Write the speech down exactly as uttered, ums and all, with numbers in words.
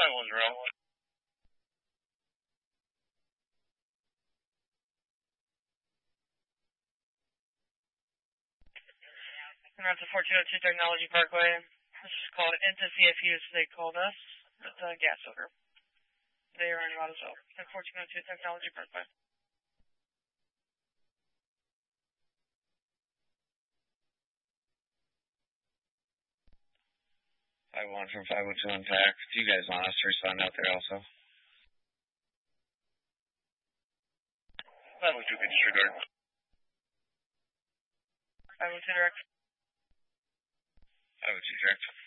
five one zero. And that's the fourteen oh two Technology Parkway. This is called in to see if you, they called us. It's a gas odor. They are in about as well. At fourteen oh two Technology Parkway. five one from five oh two Impact. Do you guys want us to respond out there also? five oh two, good disregard. five oh two direct. five oh two direct.